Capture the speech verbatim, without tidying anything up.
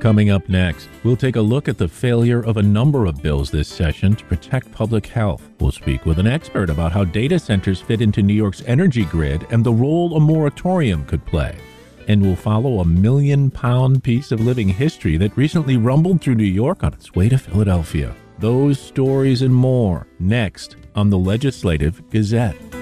Coming up next, we'll take a look at the failure of a number of bills this session to protect public health. We'll speak with an expert about how data centers fit into New York's energy grid and the role a moratorium could play. And we'll follow a million-pound piece of living history that recently rumbled through New York on its way to Philadelphia. Those stories and more next on the Legislative Gazette.